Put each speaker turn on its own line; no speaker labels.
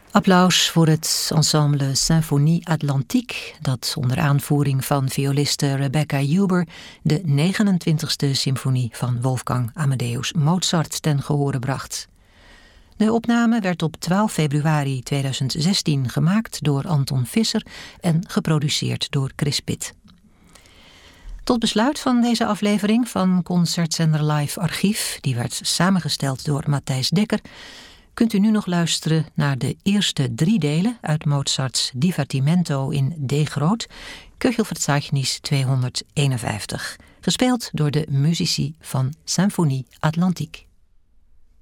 Applaus voor het ensemble Symphonie Atlantique, dat onder aanvoering van violiste Rebecca Huber de 29e symfonie van Wolfgang Amadeus Mozart ten gehore bracht. De opname werd op 12 februari 2016 gemaakt door Anton Visser en geproduceerd door Chris Pitt. Tot besluit van deze aflevering van Concertzender Live Archief, die werd samengesteld door Matthijs Dekker, kunt u nu nog luisteren naar de eerste 3 delen uit Mozarts Divertimento in D-groot, Köchelverzeichnis 251, gespeeld door de muzici van Symphonie Atlantique.